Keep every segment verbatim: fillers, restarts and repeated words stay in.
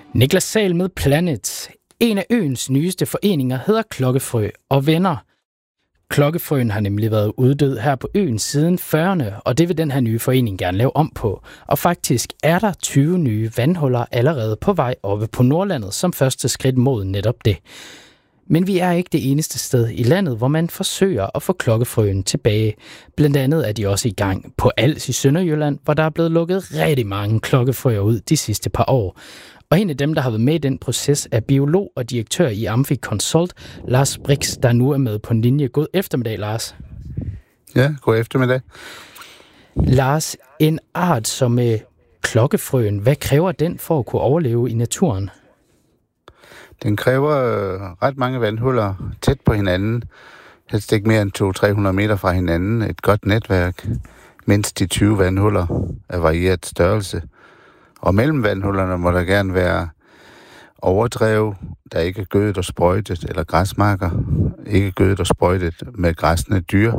Niklas Sahl med Planet. En af øens nyeste foreninger hedder Klokkefrø og Venner. Klokkefrøen har nemlig været uddød her på øen siden fyrrerne, og det vil den her nye forening gerne lave om på. Og faktisk er der tyve nye vandhuller allerede på vej oppe på Nordlandet som første skridt mod netop det. Men vi er ikke det eneste sted i landet, hvor man forsøger at få klokkefrøen tilbage. Blandt andet er de også i gang på Als i Sønderjylland, hvor der er blevet lukket rigtig mange klokkefrøer ud de sidste par år. Og en af dem, der har været med i den proces, er biolog og direktør i Amfi Consult, Lars Brix, der nu er med på en linje. God eftermiddag, Lars. Ja, god eftermiddag. Lars, en art som øh, klokkefrøen, hvad kræver den for at kunne overleve i naturen? Den kræver øh, ret mange vandhuller tæt på hinanden, helst ikke mere end to til tre hundrede meter fra hinanden, et godt netværk, mindst de tyve vandhuller af varieret størrelse. Og mellem vandhullerne må der gerne være overdrev, der ikke er gødet og sprøjtet, eller græsmarker, ikke gødet og sprøjtet med græssende dyr.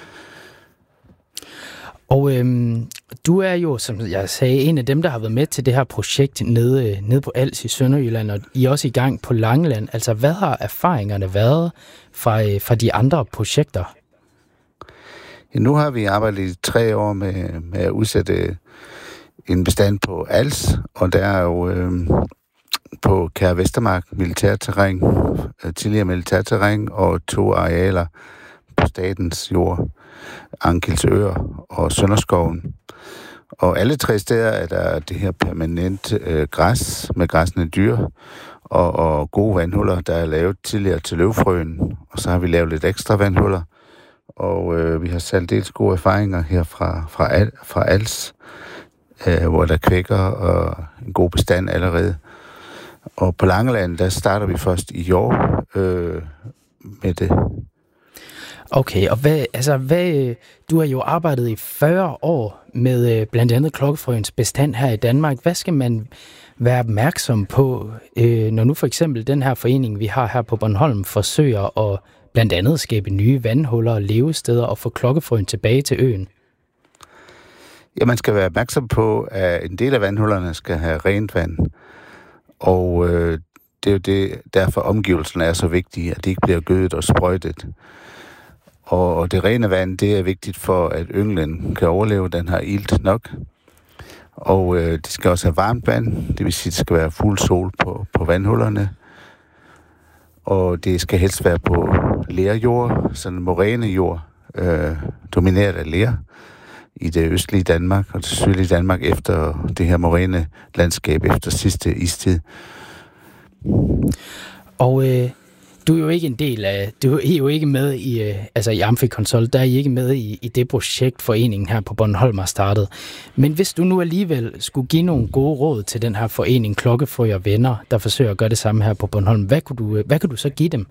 Og øhm, du er jo, som jeg sagde, en af dem, der har været med til det her projekt nede, nede på Als i Sønderjylland, og I er også i gang på Langeland. Altså, hvad har erfaringerne været fra, fra de andre projekter? Ja, nu har vi arbejdet i tre år med, med at udsætte en bestand på Als, og der er jo øh, på Kære Vestermark militærterræn, tidligere militærterræn, og to arealer på statens jord, Ankilsøer og Sønderskoven. Og alle tre steder er der det her permanent øh, græs med græssende dyr, og, og gode vandhuller, der er lavet tidligere til løvfrøen, og så har vi lavet lidt ekstra vandhuller, og øh, vi har særdeles gode erfaringer her fra, fra, Al, fra Als, øh, hvor der kvækker og en god bestand allerede. Og på Langeland, der starter vi først i år øh, med det. Okay, og hvad, altså, hvad, du har jo arbejdet i fyrre år med øh, blandt andet klokkefrøens bestand her i Danmark. Hvad skal man være opmærksom på, øh, når nu for eksempel den her forening, vi har her på Bornholm, forsøger at blandt andet skabe nye vandhuller og levesteder og få klokkefrøen tilbage til øen? Ja, man skal være opmærksom på, at en del af vandhullerne skal have rent vand. Og øh, det er jo det, derfor omgivelserne er så vigtige, at de ikke bliver gødet og sprøjtet. Og, og det rene vand, det er vigtigt for, at ynglen kan overleve. Den har ilt nok. Og øh, det skal også have varmt vand. Det vil sige, at det skal være fuld sol på, på vandhullerne. Og det skal helst være på lerjord, sådan morænejord, øh, domineret af ler i det østlige Danmark og det sydlige Danmark efter det her moræne landskab efter sidste istid. Og øh, du er jo ikke en del af, du er jo ikke med i, øh, altså i Amfi Consult, der er I ikke med i, i det projekt, foreningen her på Bornholm har startet. Men hvis du nu alligevel skulle give nogle gode råd til den her forening Klokkefrø og Venner, der forsøger at gøre det samme her på Bornholm, hvad kunne du, hvad kunne du så give dem?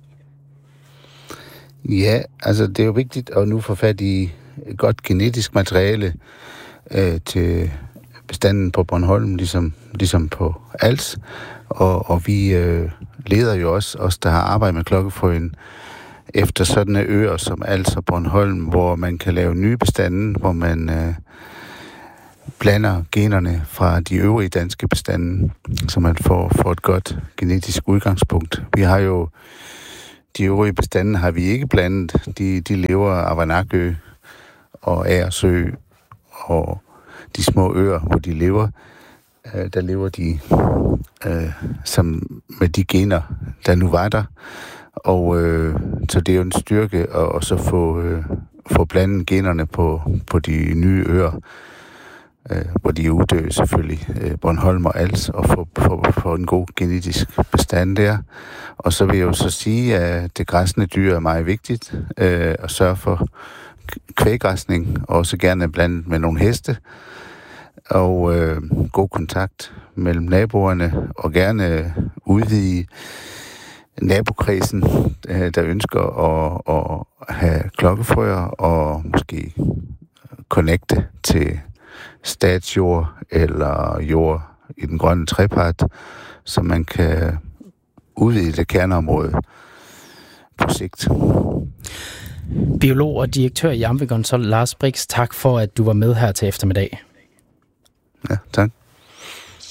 Ja, altså det er jo vigtigt at nu få fat i et godt genetisk materiale øh, til bestanden på Bornholm, ligesom, ligesom på Als. Og, og vi øh, leder jo også, os der har arbejdet med klokkefrøen, efter sådanne øer som Als og Bornholm, hvor man kan lave nye bestande, hvor man øh, blander generne fra de øvrige danske bestande, så man får, får et godt genetisk udgangspunkt. Vi har jo de øvrige bestande har vi ikke blandet. De, de lever af Avanakø og Agersø og de små øer, hvor de lever. Øh, der lever de øh, som med de gener, der nu var der. Og øh, så det er jo en styrke at og så få, øh, få blandet generne på, på de nye øer, øh, hvor de er uddøde selvfølgelig, øh, Bornholm og Als, og få, få, få en god genetisk bestand der. Og så vil jeg jo så sige, at det græssende dyr er meget vigtigt, øh, at sørge for kvæggræsning, og også gerne blandet med nogle heste, og øh, god kontakt mellem naboerne, og gerne udvide nabokredsen, øh, der ønsker at, at have klokkefrøer, og måske connecte til statsjord eller jord i den grønne trepart, så man kan udvide det kerneområde på sigt. Biolog og direktør i Amfi Consult, Lars Brix, tak for, at du var med her til eftermiddag. Ja, tak.